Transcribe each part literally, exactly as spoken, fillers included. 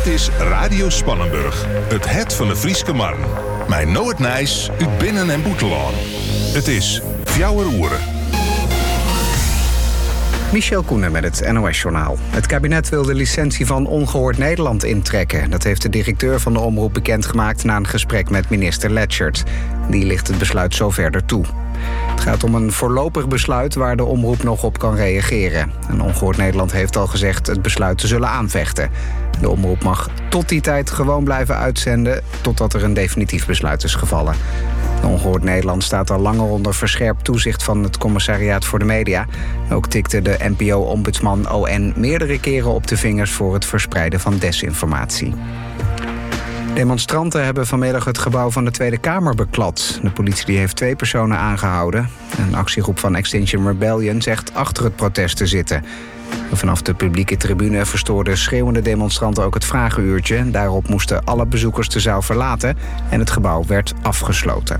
Dit is Radio Spannenburg, het het van de Frieske Marn. Mijn Noord Nijs, uit Binnen- en Boetelaan. Het is Fjouwer Oeren. Michel Koenen met het N O S-journaal. Het kabinet wil de licentie van Ongehoord Nederland intrekken. Dat heeft de directeur van de omroep bekendgemaakt na een gesprek met minister Letchert. Die ligt het besluit zo verder toe. Het gaat om een voorlopig besluit waar de omroep nog op kan reageren. En Ongehoord Nederland heeft al gezegd het besluit te zullen aanvechten. De omroep mag tot die tijd gewoon blijven uitzenden totdat er een definitief besluit is gevallen. Ongehoord Nederland staat al langer onder verscherpt toezicht van het Commissariaat voor de Media. Ook tikte de N P O-ombudsman O N meerdere keren op de vingers voor het verspreiden van desinformatie. Demonstranten hebben vanmiddag het gebouw van de Tweede Kamer beklad. De politie die heeft twee personen aangehouden. Een actiegroep van Extinction Rebellion zegt achter het protest te zitten. Vanaf de publieke tribune verstoorden schreeuwende demonstranten ook het vragenuurtje. Daarop moesten alle bezoekers de zaal verlaten en het gebouw werd afgesloten.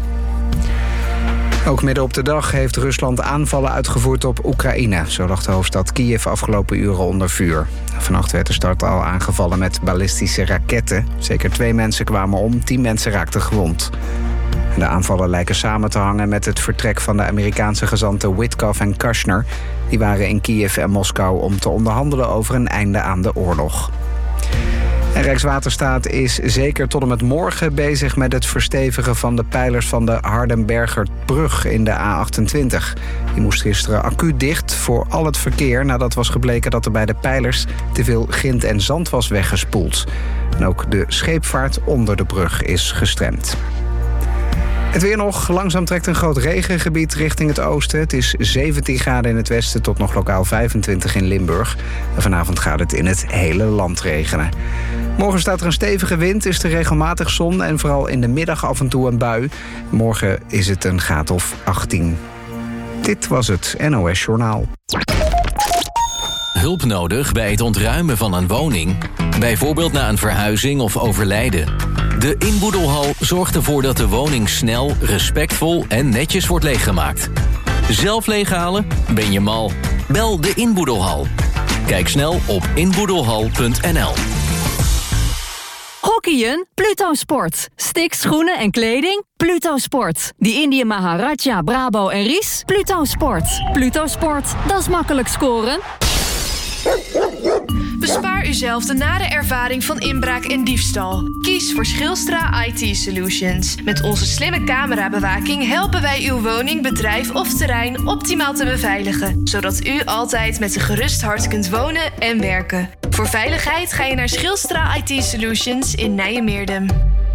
Ook midden op de dag heeft Rusland aanvallen uitgevoerd op Oekraïne. Zo lag de hoofdstad Kiev afgelopen uren onder vuur. Vannacht werd de stad al aangevallen met ballistische raketten. Zeker twee mensen kwamen om, tien mensen raakten gewond. De aanvallen lijken samen te hangen met het vertrek van de Amerikaanse gezanten Witkoff en Kushner. Die waren in Kiev en Moskou om te onderhandelen over een einde aan de oorlog. En Rijkswaterstaat is zeker tot en met morgen bezig met het verstevigen van de pijlers van de Hardenbergerbrug in de A achtentwintig. Die moest gisteren acuut dicht voor al het verkeer nadat was gebleken dat er bij de pijlers te veel grind en zand was weggespoeld. En ook de scheepvaart onder de brug is gestremd. Het weer nog. Langzaam trekt een groot regengebied richting het oosten. Het is zeventien graden in het westen tot nog lokaal vijfentwintig in Limburg. En vanavond gaat het in het hele land regenen. Morgen staat er een stevige wind, is er regelmatig zon en vooral in de middag af en toe een bui. Morgen is het een graad of achttien. Dit was het N O S-journaal. Hulp nodig bij het ontruimen van een woning? Bijvoorbeeld na een verhuizing of overlijden? De inboedelhal zorgt ervoor dat de woning snel, respectvol en netjes wordt leeggemaakt. Zelf leeghalen? Ben je mal? Bel de inboedelhal. Kijk snel op inboedelhal punt n l. Hockeyen? Pluto Sport. Sticks, schoenen en kleding? Pluto Sport. Die Indië Maharaja, Brabo en Ries? Pluto Sport. Pluto Sport, dat is makkelijk scoren. Bespaar uzelf de nare ervaring van inbraak en diefstal. Kies voor Schilstra I T Solutions. Met onze slimme camerabewaking helpen wij uw woning, bedrijf of terrein optimaal te beveiligen, zodat u altijd met een gerust hart kunt wonen en werken. Voor veiligheid ga je naar Schilstra I T Solutions in Nijmeerdem.